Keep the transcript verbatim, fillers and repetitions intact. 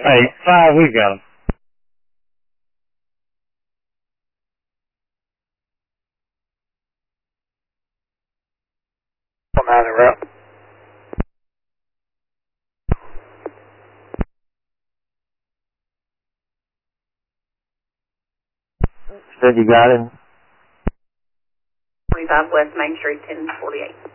Hey, five, we got him. Come out of the route. Said you got him. twenty-five West Main Street, ten forty-eight.